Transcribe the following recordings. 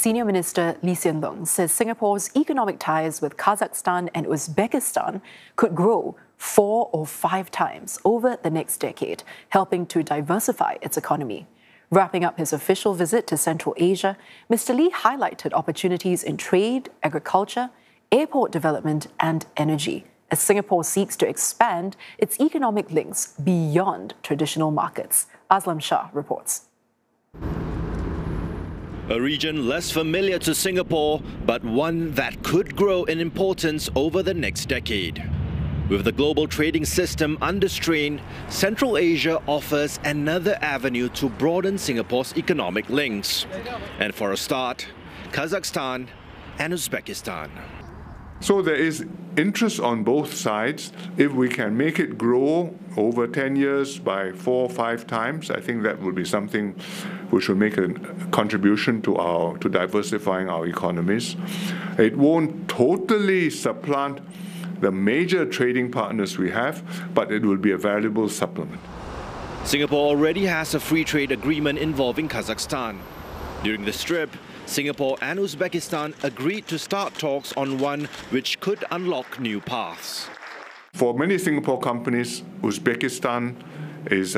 Senior Minister Lee Hsien Loong says Singapore's economic ties with Kazakhstan and Uzbekistan could grow 4 or 5 times over the next decade, helping to diversify its economy. Wrapping up his official visit to Central Asia, Mr. Lee highlighted opportunities in trade, agriculture, airport development and energy, as Singapore seeks to expand its economic links beyond traditional markets. Aslam Shah reports. A region less familiar to Singapore, but one that could grow in importance over the next decade. With the global trading system under strain, Central Asia offers another avenue to broaden Singapore's economic links. And for a start, Kazakhstan and Uzbekistan. So there is interest on both sides. If we can make it grow over 10 years by 4 or 5 times, I think that will be something which will make a contribution to diversifying our economies. It won't totally supplant the major trading partners we have, but it will be a valuable supplement. Singapore already has a free trade agreement involving Kazakhstan. During this trip, Singapore and Uzbekistan agreed to start talks on one which could unlock new paths. For many Singapore companies, Uzbekistan is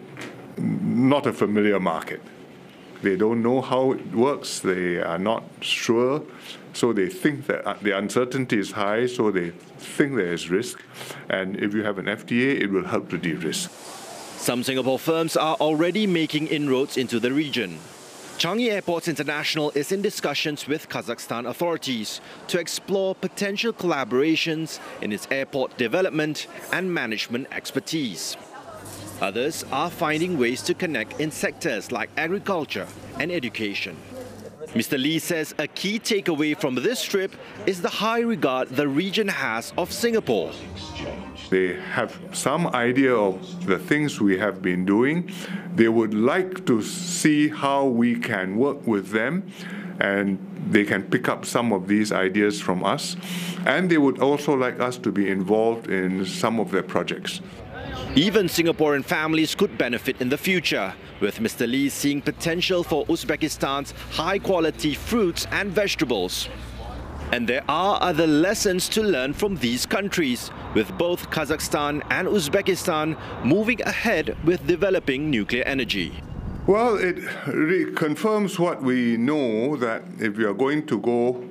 not a familiar market. They don't know how it works, they are not sure, so they think that the uncertainty is high, so they think there is risk. And if you have an FTA, it will help to de-risk. Some Singapore firms are already making inroads into the region. Changi Airports International is in discussions with Kazakhstan authorities to explore potential collaborations in its airport development and management expertise. Others are finding ways to connect in sectors like agriculture and education. Mr. Lee says a key takeaway from this trip is the high regard the region has of Singapore. They have some idea of the things we have been doing. They would like to see how we can work with them, and they can pick up some of these ideas from us. And they would also like us to be involved in some of their projects. Even Singaporean families could benefit in the future, with Mr. Lee seeing potential for Uzbekistan's high-quality fruits and vegetables. And there are other lessons to learn from these countries, with both Kazakhstan and Uzbekistan moving ahead with developing nuclear energy. Well, it confirms what we know, that if we are going to go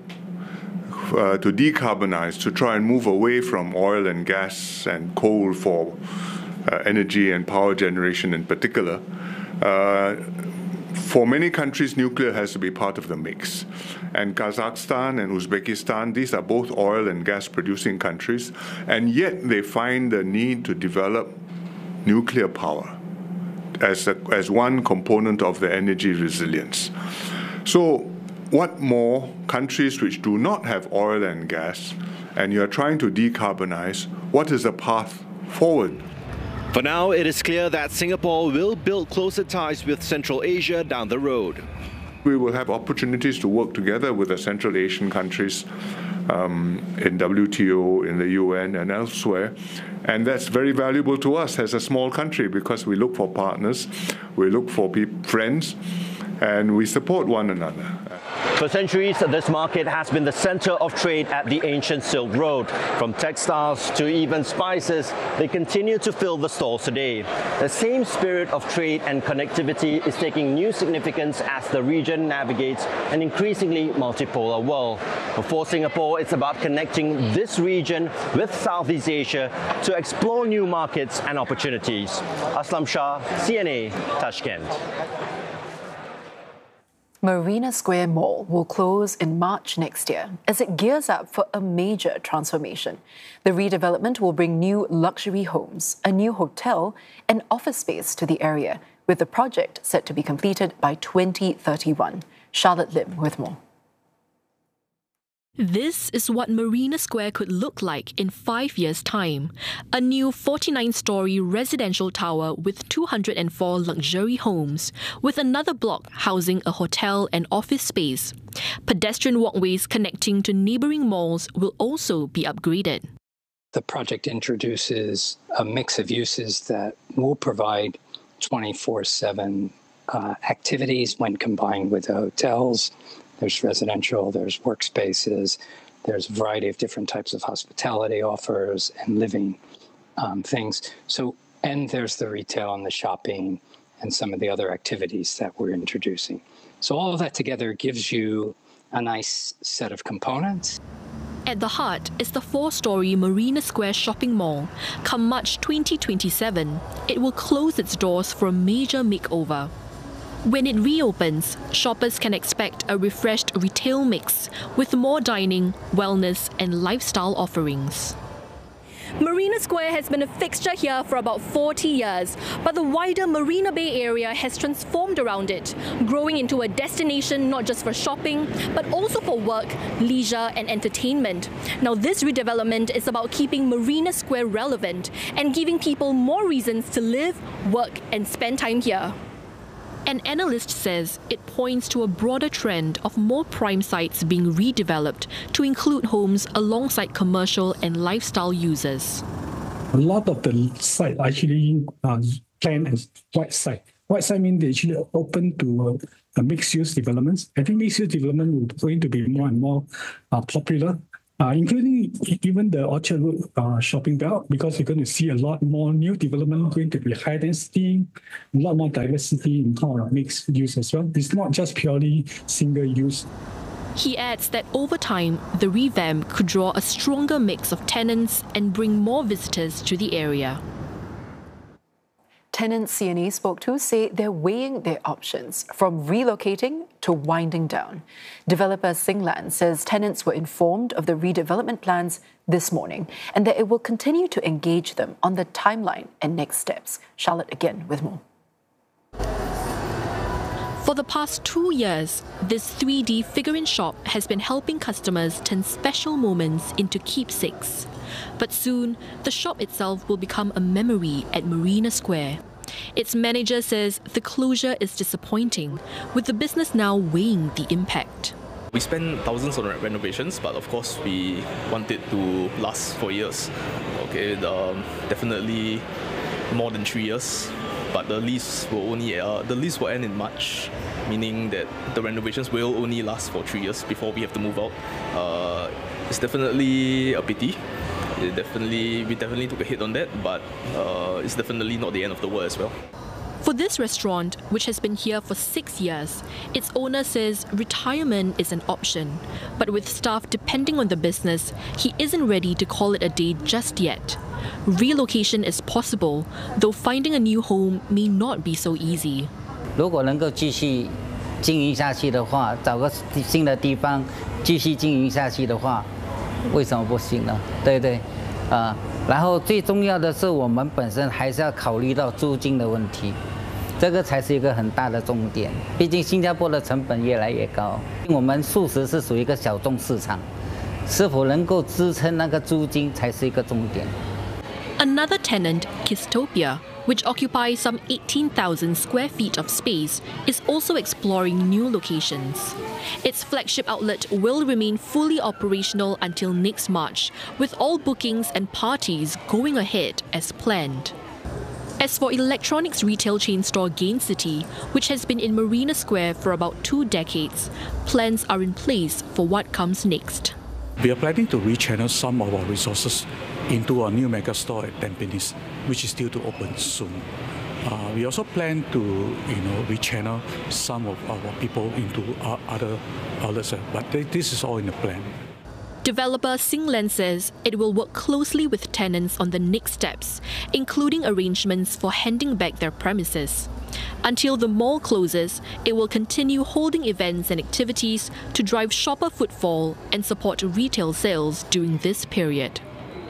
to decarbonize, to try and move away from oil and gas and coal for energy and power generation in particular, for many countries, nuclear has to be part of the mix. And Kazakhstan and Uzbekistan, these are both oil and gas producing countries, and yet they find the need to develop nuclear power as one component of the energy resilience. So what more countries which do not have oil and gas, and you are trying to decarbonize, what is the path forward? For now, it is clear that Singapore will build closer ties with Central Asia down the road. We will have opportunities to work together with the Central Asian countries in WTO, in the UN and elsewhere. And that's very valuable to us as a small country, because we look for partners, we look for friends, and we support one another. For centuries, this market has been the center of trade at the ancient Silk Road. From textiles to even spices, they continue to fill the stalls today. The same spirit of trade and connectivity is taking new significance as the region navigates an increasingly multipolar world. For Singapore, it's about connecting this region with Southeast Asia to explore new markets and opportunities. Aslam Shah, CNA, Tashkent. Marina Square Mall will close in March next year as it gears up for a major transformation. The redevelopment will bring new luxury homes, a new hotel, and office space to the area, with the project set to be completed by 2031. Charlotte Lim with more. This is what Marina Square could look like in 5 years' time. A new 49-storey residential tower with 204 luxury homes, with another block housing a hotel and office space. Pedestrian walkways connecting to neighbouring malls will also be upgraded. The project introduces a mix of uses that will provide 24/7 activities when combined with the hotels. There's residential, there's workspaces, there's a variety of different types of hospitality offers and living things. And there's the retail and the shopping and some of the other activities that we're introducing. So all of that together gives you a nice set of components. At the heart is the 4-story Marina Square shopping mall. Come March 2027, it will close its doors for a major makeover. When it reopens, shoppers can expect a refreshed retail mix with more dining, wellness and lifestyle offerings. Marina Square has been a fixture here for about 40 years, but the wider Marina Bay area has transformed around it, growing into a destination not just for shopping, but also for work, leisure and entertainment. Now this redevelopment is about keeping Marina Square relevant and giving people more reasons to live, work and spend time here. An analyst says it points to a broader trend of more prime sites being redeveloped to include homes alongside commercial and lifestyle users. A lot of the sites actually planned as white site. White site means they actually open to a mixed-use developments. I think mixed-use development is going to be more and more popular, including even the Orchard Road shopping belt, because you're going to see a lot more new development going to be high density, a lot more diversity in terms of mixed use as well. It's not just purely single use. He adds that over time, the revamp could draw a stronger mix of tenants and bring more visitors to the area. Tenants CNA spoke to say they're weighing their options, from relocating to winding down. Developer Singland says tenants were informed of the redevelopment plans this morning and that it will continue to engage them on the timeline and next steps. Charlotte again with more. For the past 2 years, this 3D figurine shop has been helping customers turn special moments into keepsakes. But soon, the shop itself will become a memory at Marina Square. Its manager says the closure is disappointing, with the business now weighing the impact. We spent thousands on renovations, but of course we want it to last for years. Okay, definitely more than 3 years. But the lease will end in March, meaning that the renovations will only last for 3 years before we have to move out. It's definitely a pity. We definitely took a hit on that, but it's definitely not the end of the world as well. For this restaurant, which has been here for 6 years, its owner says retirement is an option. But with staff depending on the business, he isn't ready to call it a day just yet. Relocation is possible, though finding a new home may not be so easy. 如果能够继续经营下去的话，找个新的地方继续经营下去的话，为什么不行呢？对不对？然后最重要的是，我们本身还是要考虑到租金的问题，这个才是一个很大的重点。毕竟新加坡的成本越来越高，我们素食是属于一个小众市场，是否能够支撑那个租金才是一个重点。 Another tenant, Kistopia, which occupies some 18,000 square feet of space, is also exploring new locations. Its flagship outlet will remain fully operational until next March, with all bookings and parties going ahead as planned. As for electronics retail chain store Gain City, which has been in Marina Square for about 2 decades, plans are in place for what comes next. We are planning to rechannel some of our resources into our new mega store at Tampines, which is due to open soon. We also plan to, rechannel some of our people into other outlets, but this is all in the plan. Developer Singland says it will work closely with tenants on the next steps, including arrangements for handing back their premises. Until the mall closes, it will continue holding events and activities to drive shopper footfall and support retail sales during this period.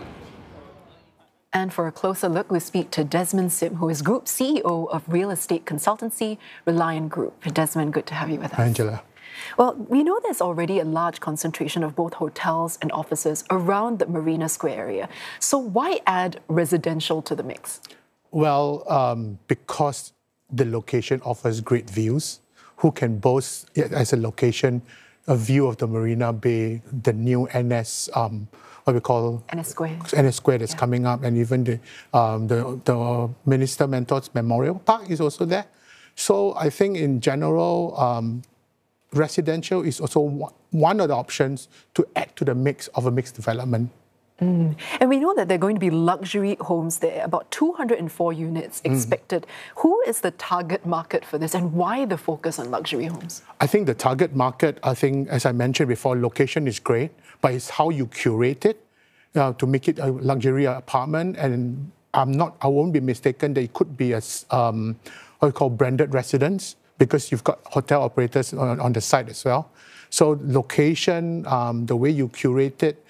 And for a closer look, we speak to Desmond Sim, who is Group CEO of real estate consultancy Reliant Group. Desmond, good to have you with us. Hi, Angela. Well, we know there's already a large concentration of both hotels and offices around the Marina Square area. So why add residential to the mix? Well, because the location offers great views. Who can boast, as a location, a view of the Marina Bay, the new NS, what we call NS Square. NS Square that's coming up, and even the Minister Mentor's Memorial Park is also there. So I think in general, residential is also one of the options to add to the mix of a mixed development. And we know that there are going to be luxury homes there, about 204 units expected. Who is the target market for this, and why the focus on luxury homes? I think the target market, as I mentioned before, location is great, but it's how you curate it to make it a luxury apartment. And I won't be mistaken that it could be a what we call branded residence, because you've got hotel operators on the site as well. So location, the way you curate it.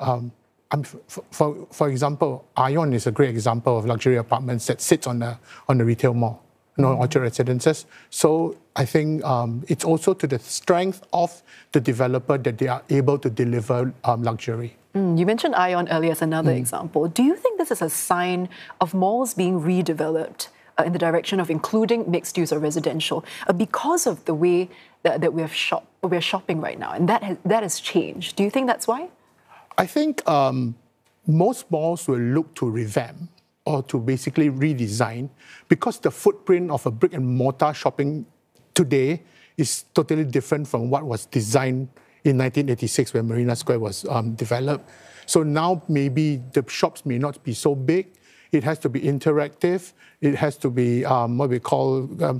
For example, Ion is a great example of luxury apartments that sits on the retail mall, Orchard Residences. So I think it's also to the strength of the developer that they are able to deliver luxury. You mentioned Ion earlier as another example. Do you think this is a sign of malls being redeveloped in the direction of including mixed use or residential because of the way that we're shopping right now, and that has changed? Do you think that's why? I think most malls will look to revamp or to basically redesign, because the footprint of a brick and mortar shopping today is totally different from what was designed in 1986 when Marina Square was developed. So now maybe the shops may not be so big. It has to be interactive. It has to be what we call